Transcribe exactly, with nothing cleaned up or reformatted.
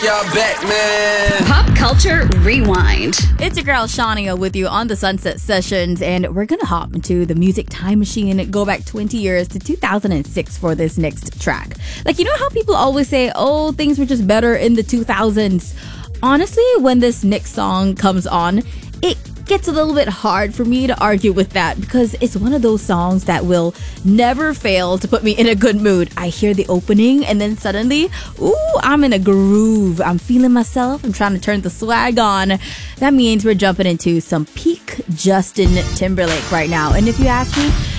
Y'all back, man. Pop Culture Rewind. It's your girl Shania with you on the Sunset Sessions, and we're gonna hop into the music time machine and go back twenty years to two thousand six for this next track. Like, you know how people always say, oh, things were just better in the two thousands? Honestly, when this next song comes on, it gets a little bit hard for me to argue with that because it's one of those songs that will never fail to put me in a good mood. I hear the opening and then suddenly, ooh, I'm in a groove. I'm feeling myself. I'm trying to turn the swag on. That means we're jumping into some peak Justin Timberlake right now. And if you ask me,